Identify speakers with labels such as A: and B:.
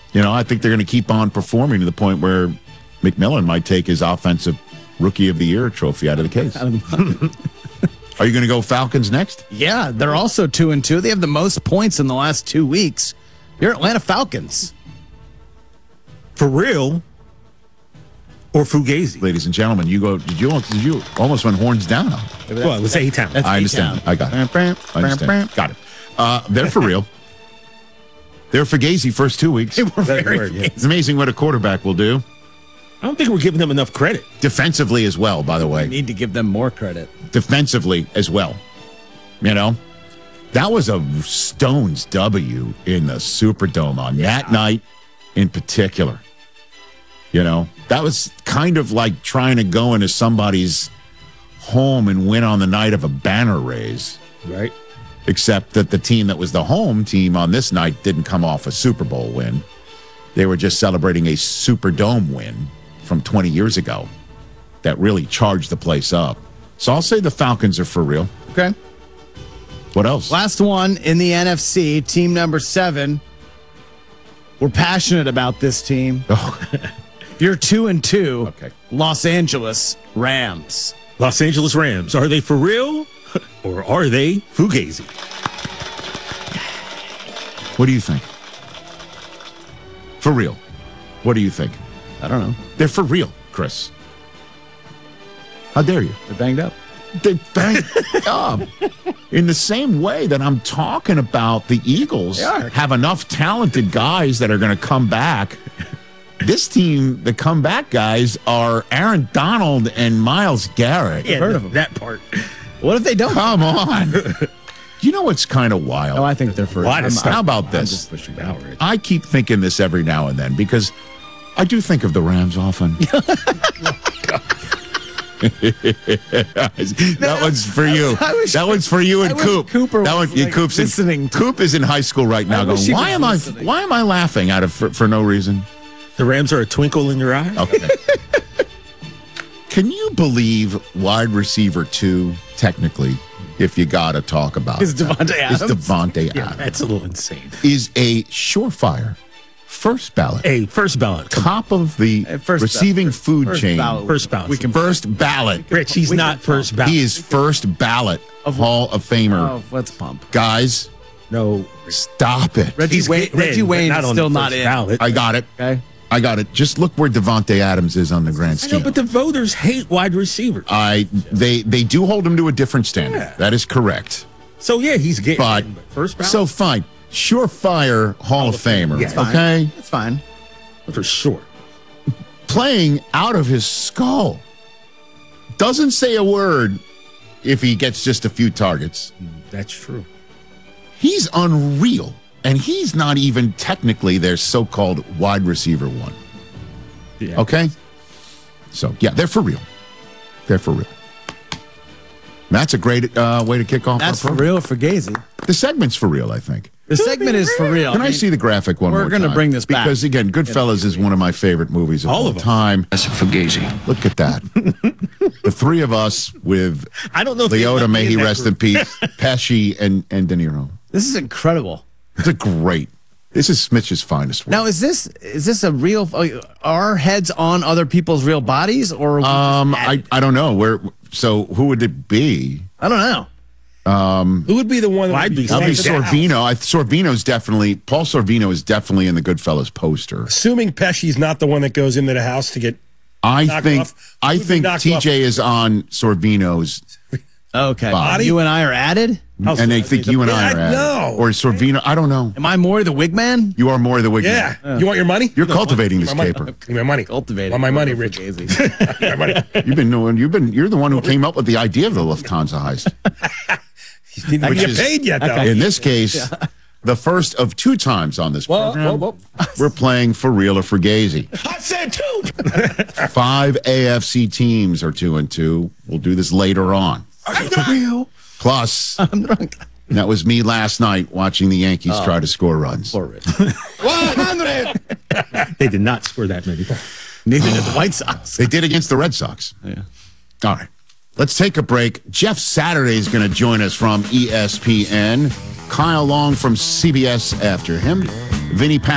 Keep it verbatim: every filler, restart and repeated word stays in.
A: You know, I think they're going to keep on performing to the point where McMillan might take his offensive Rookie of the Year trophy out of the case. Are you going to go Falcons next?
B: Yeah, they're also two and two. They have the most points in the last two weeks. Your Atlanta Falcons.
C: For real? Or Fugazi?
A: Ladies and gentlemen, you go. Did you? Did you almost went horns down on?
C: Well, it was A-Town.
A: I understand. I got it. I understand. Got it. Uh, they're for real. They're Fugazi first two weeks.
B: They were very
C: word, yeah.
A: It's amazing what a quarterback will do.
C: I don't think we're giving them enough credit.
A: Defensively as well, by the way.
B: We need to give them more credit.
A: Defensively as well. You know? That was a Stones W in the Superdome on yeah. that night in particular. You know? That was kind of like trying to go into somebody's home and win on the night of a banner raise.
C: Right.
A: Except that the team that was the home team on this night didn't come off a Super Bowl win. They were just celebrating a Superdome win from twenty years ago that really charged the place up. So I'll say the Falcons are for real.
B: Okay.
A: What else?
B: Last one in the N F C, team number seven. We're passionate about this team.
A: Oh.
B: You're two and two.
A: Okay.
B: Los Angeles Rams.
C: Los Angeles Rams. Are they for real or are they Fugazi?
A: What do you think? For real. What do you think?
B: I don't know.
A: They're for real, Chris. How dare you?
B: They're banged up.
A: They banged up. In the same way that I'm talking about the Eagles have enough talented guys that are going to come back. This team, the comeback guys, are Aaron Donald and Myles Garrett.
C: Yeah,
B: heard of them.
C: That part.
B: What if they don't?
A: Come on. You know what's kind of wild?
B: Oh, I think they're for
C: Why does-
A: How about
B: I'm
A: this?
B: just pushing back.
C: Now, Rich.
A: I keep thinking this every now and then because I do think of the Rams often. That one's for you.
B: I wish-
A: That one's for you and
B: I wish
A: Coop.
B: Cooper
A: that
B: was,
A: one, yeah,
B: like,
A: Coop's in,
B: listening to-
A: Coop is in high school right now,
B: I
A: going,
B: wish he
A: "Why
B: was
A: am I?
B: listening."
A: Why am I laughing out of for, for no reason?"
C: The Rams are a twinkle in your eye?
A: Okay. Can you believe wide receiver two? Technically, if you got to talk about
B: Is
A: it,
B: Devontae Adams?
A: is Devontae
C: Yeah,
A: Adams
C: that's a little insane.
A: is a surefire first ballot.
C: Hey, first ballot. Come
A: Top of the
B: Hey, first
A: receiving
B: ballot.
A: food
B: First
A: chain.
B: ballot.
C: First ballot.
B: We can
A: First ballot.
C: Rich, he's
B: We
C: not
B: can-
C: first ballot.
A: He is first ballot
B: Of-
A: Hall of Famer.
B: Oh, let's pump.
A: Guys,
C: No.
A: stop it.
B: Reggie,
C: He's
B: Wayne,
C: getting
B: Reggie
C: in, but
B: Wayne
C: not
B: is
C: on
B: still
C: the
B: not
C: first
B: in.
C: ballot.
A: I got it.
B: Okay.
A: I got it. Just look where Devontae Adams is on the grand
C: I know,
A: scheme.
C: but the voters hate wide receivers.
A: I they they do hold him to a different standard.
C: Yeah.
A: That is correct.
C: So, yeah, he's getting
A: But
C: in, but first ballot?
A: so fine. Surefire Hall of Famer.
C: Yeah.
B: Fine.
A: Okay.
B: That's fine.
C: for sure.
A: Playing out of his skull. Doesn't say a word if he gets just a few targets.
C: That's true.
A: He's unreal. And he's not even technically their so-called wide receiver one.
C: Yeah.
A: Okay? So, yeah, they're for real. They're for real. That's a great uh, way to kick off
B: That's
A: our
B: for
A: program.
B: real for Gazy.
A: The segment's for real, I think.
B: The segment is for real.
A: Can I, see the graphic one
B: we're
A: more
B: gonna
A: time?
B: bring this back.
A: Because, again, Goodfellas is one of my favorite movies of all,
C: All of them.
A: time.
D: That's a Fugazi.
A: Look at that. The three of us with
C: I don't know if they let
A: Leota,
C: me
A: may
C: in
A: he
C: that
A: rest
C: group.
A: in peace, Pesci, and, and De Niro.
B: This is incredible.
A: It's a great. This is Smitch's finest work.
B: Now, is this is this a real? Are our heads on other people's real bodies, or are we just
A: Um, I,
B: added?
A: I don't know. Where. So who would it be?
B: I don't know.
E: Who would be the one that
C: Well, I'd
E: would
C: be
E: be
A: That'd be
C: Stand out.
A: Sorvino. I, Sorvino's definitely, Paul Sorvino is definitely in the Goodfellas poster.
E: assuming Pesci's not the one that goes into the house to get
A: I
E: knocked
A: think
E: off?
A: I
E: Who'd be
A: think
E: knocked
A: T J
E: off?
A: is on Sorvino's,
B: Okay,
A: Body?
B: you and I are added.
E: How's
A: and they
E: that?
A: think you and I
E: Yeah,
A: are at it.
E: no.
A: Or Sorvino. I don't know.
B: Am I more the wig man?
A: You are more the wig.
E: Yeah.
A: man.
E: You want your money?
A: You're cultivating this
E: my money.
A: caper.
E: Give me my money.
B: Cultivated.
E: Want my money, Rich.
B: Gazy.
E: my money.
A: You've been knowing. You've been. You're the one who came up with the idea of the Lufthansa heist.
E: You didn't
A: Which
E: get
A: is-
E: paid yet, though.
A: In this case, the first of two times on this
E: Whoa,
A: program,
E: whoa, whoa.
A: we're playing for real or for Gazy.
E: I said two.
A: Five A F C teams are two and two. We'll do this later on.
E: real.
A: Plus,
B: I'm drunk.
A: that was me last night watching the Yankees
E: Oh.
A: try to score runs.
B: Poor Rich.
E: one hundred.
C: They did not score that many.
B: Neither did the White Sox.
A: They did against the Red Sox.
B: Yeah.
A: All right. Let's take a break. Jeff Saturday is going to join us from E S P N. Kyle Long from C B S after him. Vinny Pat.